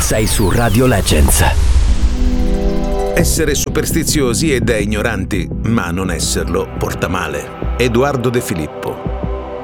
Sei su Radio Legends. Essere superstiziosi è da ignoranti, ma non esserlo porta male. Edoardo De Filippo.